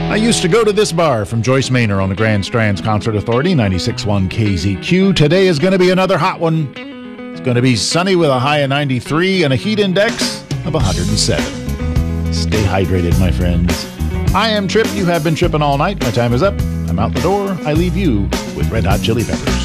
I used to go to this bar from Joyce Maynor on the Grand Strands Concert Authority, 96.1 KZQ. Today is going to be another hot one. It's going to be sunny with a high of 93 and a heat index of 107. Stay hydrated, my friends. I am Trip. You have been tripping all night. My time is up. I'm out the door. I leave you with Red Hot Chili Peppers.